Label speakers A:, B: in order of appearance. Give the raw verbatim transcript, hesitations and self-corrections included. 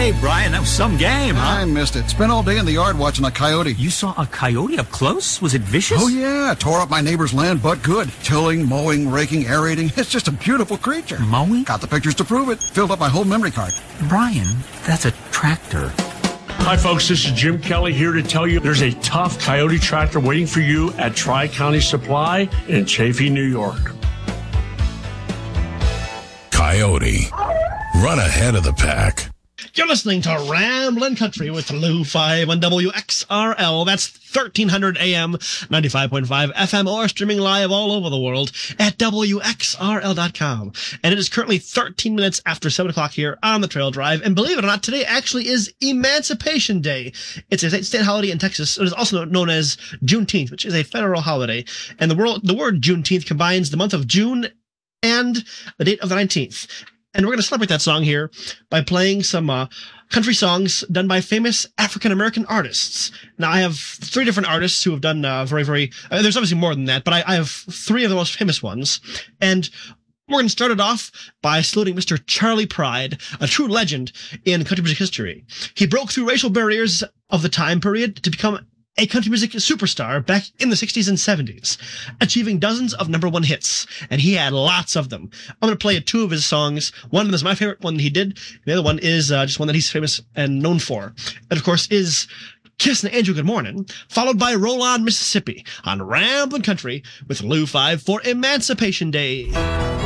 A: Hey, Brian, that was some game, huh?
B: I missed it. Spent all day in the yard watching a coyote.
A: You saw a coyote up close? Was it vicious?
B: Oh, yeah. Tore up my neighbor's land, but good. Tilling, mowing, raking, aerating. It's just a beautiful creature.
A: Mowing?
B: Got the pictures to prove it. Filled up my whole memory card.
A: Brian, that's a tractor.
C: Hi, folks. This is Jim Kelly here to tell you there's a tough coyote tractor waiting for you at Tri-County Supply in Chaffee, New York.
D: Coyote. Run ahead of the pack.
E: You're listening to Ramblin' Country with Lou five on W X R L. That's thirteen hundred A M, ninety-five point five F M, or streaming live all over the world at W X R L dot com. And it is currently thirteen minutes after seven o'clock here on the Trail Drive. And believe it or not, today actually is Emancipation Day. It's a state holiday in Texas. It is also known as Juneteenth, which is a federal holiday. And the, world, the word Juneteenth combines the month of June and the date of the nineteenth. And we're going to celebrate that song here by playing some uh, country songs done by famous African-American artists. Now, I have three different artists who have done uh, very, very... Uh, there's obviously more than that, but I, I have three of the most famous ones. And we're going to start it off by saluting Mister Charley Pride, a true legend in country music history. He broke through racial barriers of the time period to become a country music superstar back in the sixties and seventies, achieving dozens of number one hits, and he had lots of them. I'm going to play two of his songs. One of them is my favorite one he did. The other one is uh, just one that he's famous and known for. And, of course, is Kissin' Andrew Good Morning, followed by Roll On Mississippi on Ramblin' Country with Lou five for Emancipation Day.